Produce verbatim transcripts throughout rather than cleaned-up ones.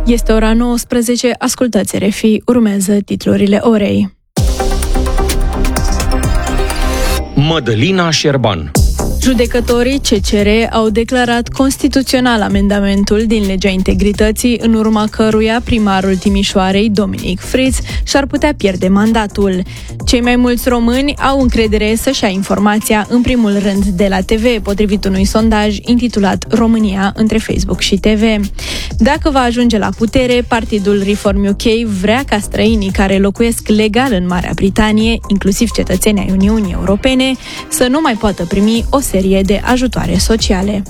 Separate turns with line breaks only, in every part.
Este ora nouăsprezece, ascultați R F I, urmează titlurile orei.
Mădălina Șerban.
Judecătorii C C R au declarat constituțional amendamentul din Legea Integrității, în urma căruia primarul Timișoarei, Dominic Fritz, și-ar putea pierde mandatul. Cei mai mulți români au încredere să-și ia informația în primul rând de la T V, potrivit unui sondaj intitulat România între Facebook și T V. Dacă va ajunge la putere, partidul Reform U K vrea ca străinii care locuiesc legal în Marea Britanie, inclusiv cetățenii ai Uniunii Europene, să nu mai poată primi o serie de ajutoare sociale.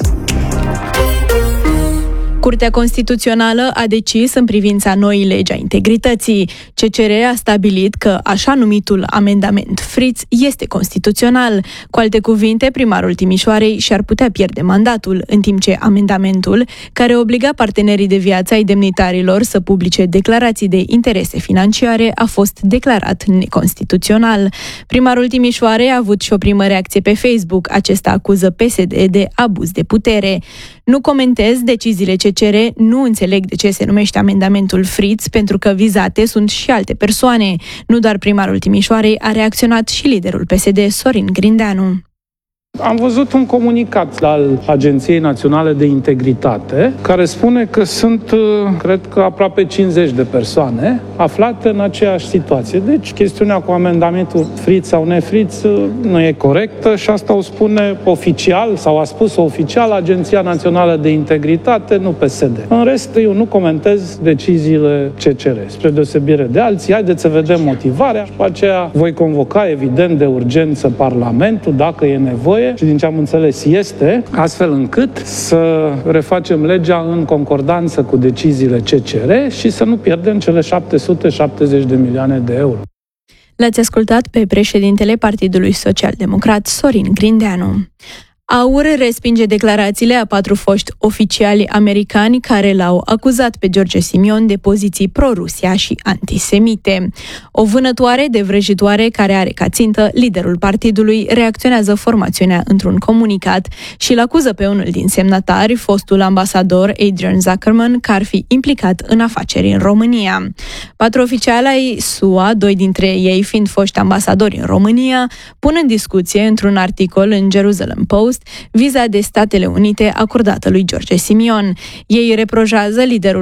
Curtea Constituțională a decis în privința noii legi a integrității. C C R a stabilit că așa numitul amendament Fritz este constituțional. Cu alte cuvinte, primarul Timișoarei și-ar putea pierde mandatul, în timp ce amendamentul, care obliga partenerii de viață ai demnitarilor să publice declarații de interese financiare, a fost declarat neconstituțional. Primarul Timișoarei a avut și o primă reacție pe Facebook. Acesta acuză P S D de abuz de putere. Nu comentez deciziile C C R, nu înțeleg de ce se numește amendamentul Fritz, pentru că vizate sunt și alte persoane. Nu doar primarul Timișoarei, a reacționat și liderul P S D, Sorin Grindeanu.
Am văzut un comunicat al Agenției Naționale de Integritate care spune că sunt, cred că, aproape cincizeci de persoane aflate în aceeași situație. Deci, chestiunea cu amendamentul Fritz sau nefritz nu e corectă și asta o spune oficial sau a spus oficial Agenția Națională de Integritate, nu P S D. În rest, eu nu comentez deciziile C C R, spre deosebire de alții. Haideți să vedem motivarea și după aceea voi convoca, evident, de urgență Parlamentul, dacă e nevoie, și din ce am înțeles este, astfel încât să refacem legea în concordanță cu deciziile C C R și să nu pierdem cele șapte sute șaptezeci de milioane de euro.
L-ați ascultat pe președintele Partidului Social-Democrat, Sorin Grindeanu. AUR respinge declarațiile a patru foști oficiali americani care l-au acuzat pe George Simion de poziții pro-Rusia și antisemite. O vânătoare de vrăjitoare care are ca țintă liderul partidului reacționează formațiunea într-un comunicat și îl acuză pe unul din semnatari, fostul ambasador Adrian Zuckerman, că ar fi implicat în afaceri în România. Patru oficiali ai S U A, doi dintre ei fiind foști ambasadori în România, pun în discuție într-un articol în Jerusalem Post viza de Statele Unite acordată lui George Simion. Ei reproșează liderul